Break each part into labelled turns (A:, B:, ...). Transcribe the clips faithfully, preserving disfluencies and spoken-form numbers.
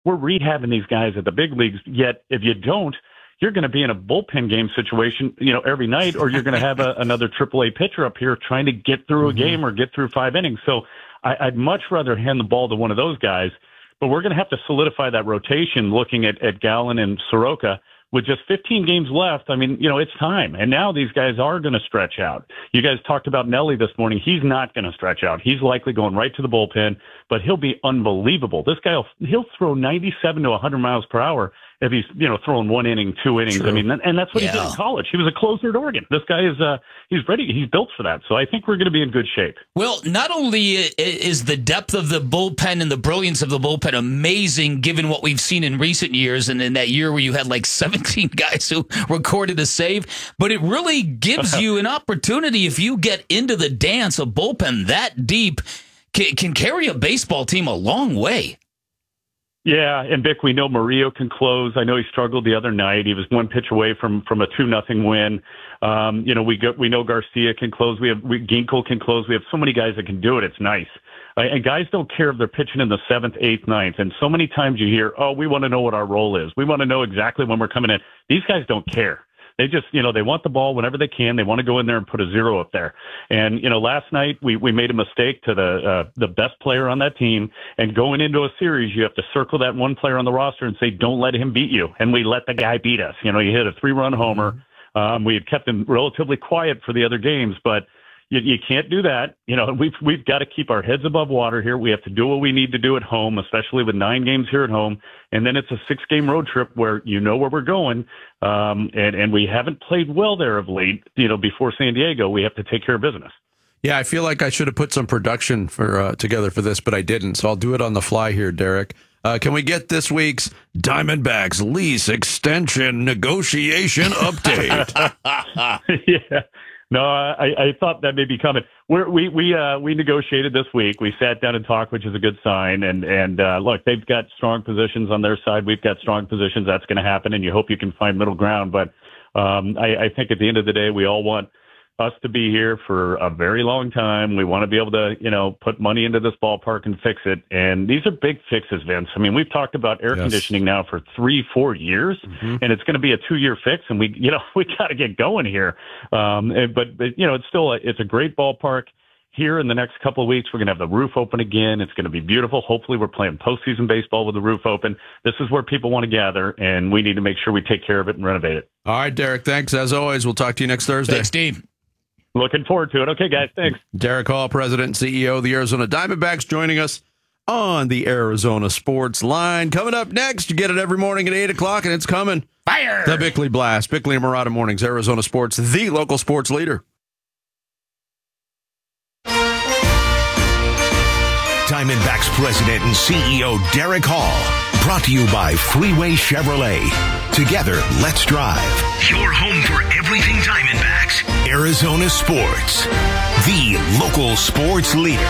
A: we're rehabbing these guys at the big leagues. Yet if you don't, you're going to be in a bullpen game situation, you know, every night, or you're going to have a, another triple A pitcher up here trying to get through a mm-hmm. game or get through five innings. So I, I'd much rather hand the ball to one of those guys, but we're going to have to solidify that rotation looking at, at Gallen and Soroka. With just fifteen games left, I mean, you know, it's time. And now these guys are going to stretch out. You guys talked about Nelly this morning. He's not going to stretch out. He's likely going right to the bullpen, but he'll be unbelievable. This guy, will, he'll throw ninety-seven to one hundred miles per hour if he's, you know, throwing one inning, two innings. True. I mean, and that's what yeah. he did in college. He was a closer at Oregon. This guy is, uh, he's ready. He's built for that. So I think we're going to be in good shape.
B: Well, not only is the depth of the bullpen and the brilliance of the bullpen amazing, given what we've seen in recent years, and in that year where you had like seventeen guys who recorded a save, but it really gives you an opportunity if you get into the dance. A bullpen that deep can, can carry a baseball team a long way.
A: Yeah, and Vic, we know Murillo can close. I know he struggled the other night. He was one pitch away from from a two nothing win. Um, you know, we go, we know Garcia can close. We have we, Ginkel can close. We have so many guys that can do it. It's nice. Uh, and guys don't care if they're pitching in the seventh, eighth, ninth. And so many times you hear, "Oh, we want to know what our role is. We want to know exactly when we're coming in." These guys don't care. They just, you know, they want the ball whenever they can. They want to go in there and put a zero up there. And, you know, last night we, we made a mistake to the uh, the best player on that team. And going into a series, you have to circle that one player on the roster and say, don't let him beat you. And we let the guy beat us. You know, he hit a three-run homer. Um, we had kept him relatively quiet for the other games, but you, you can't do that. You know, we've we've got to keep our heads above water here. We have to do what we need to do at home, especially with nine games here at home. And then it's a six-game road trip where you know where we're going. Um, and, and we haven't played well there of late. You know, before San Diego, we have to take care of business.
C: Yeah, I feel like I should have put some production for uh, together for this, but I didn't. So I'll do it on the fly here, Derek. Uh, can we get this week's Diamondbacks lease extension negotiation update?
A: Yeah. No, I, I thought that may be coming. We're, we we uh, we negotiated this week. We sat down and talked, which is a good sign. And and uh, look, they've got strong positions on their side. We've got strong positions. That's going to happen, and you hope you can find middle ground. But um, I, I think at the end of the day, we all want us to be here for a very long time. We want to be able to, you know, put money into this ballpark and fix it. And these are big fixes, Vince. I mean, we've talked about air yes. conditioning now for three, four years, mm-hmm. and it's going to be a two-year fix. And we, you know, we got to get going here. Um, but, but, you know, it's still a, it's a great ballpark. Here in the next couple of weeks, we're going to have the roof open again. It's going to be beautiful. Hopefully, we're playing postseason baseball with the roof open. This is where people want to gather, and we need to make sure we take care of it and renovate it.
C: All right, Derek. Thanks as always. We'll talk to you next Thursday.
B: Thanks, Steve.
A: Looking forward to it. Okay, guys, thanks.
C: Derek Hall, President and C E O of the Arizona Diamondbacks, joining us on the Arizona Sports Line. Coming up next, you get it every morning at eight o'clock, and it's coming.
B: Fire!
C: The Bickley Blast. Bickley and Murata Mornings, Arizona Sports, the local sports leader.
D: Diamondbacks President and C E O Derek Hall. Brought to you by Freeway Chevrolet. Together, let's drive. Your home for everything Diamondbacks. Arizona Sports, the local sports leader.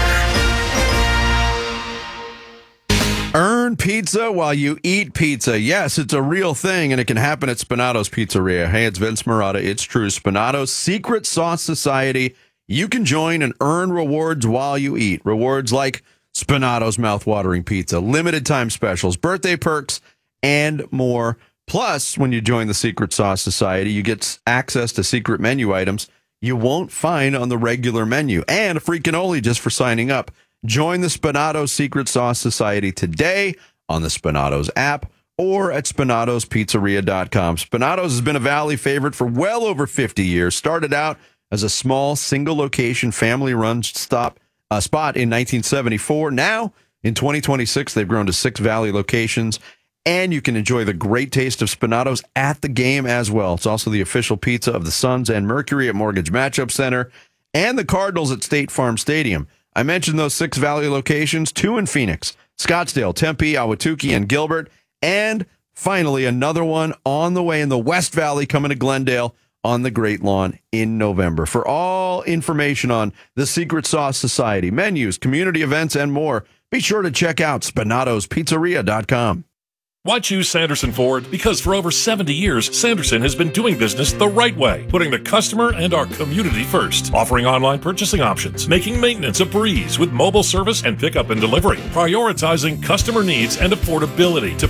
C: Earn pizza while you eat pizza. Yes, it's a real thing, and it can happen at Spinato's Pizzeria. Hey, it's Vince Murata. It's true. Spinato's Secret Sauce Society. You can join and earn rewards while you eat. Rewards like Spinato's mouth-watering pizza, limited time specials, birthday perks, and more. Plus, when you join the Secret Sauce Society, you get access to secret menu items you won't find on the regular menu, and a free cannoli just for signing up. Join the Spinato's Secret Sauce Society today on the Spinato's app or at spinatos pizzeria dot com. Spinato's has been a Valley favorite for well over fifty years. Started out as a small, single-location, family-run stop uh, spot in nineteen seventy-four. Now, in twenty twenty-six, they've grown to six Valley locations, and you can enjoy the great taste of Spinato's at the game as well. It's also the official pizza of the Suns and Mercury at Mortgage Matchup Center and the Cardinals at State Farm Stadium. I mentioned those six Valley locations, two in Phoenix, Scottsdale, Tempe, Ahwatukee, and Gilbert, and finally another one on the way in the West Valley coming to Glendale on the Great Lawn in November. For all information on the Secret Sauce Society, menus, community events, and more, be sure to check out spinatos pizzeria dot com.
E: Why choose Sanderson Ford? Because for over seventy years, Sanderson has been doing business the right way, putting the customer and our community first, offering online purchasing options, making maintenance a breeze with mobile service and pickup and delivery, prioritizing customer needs and affordability to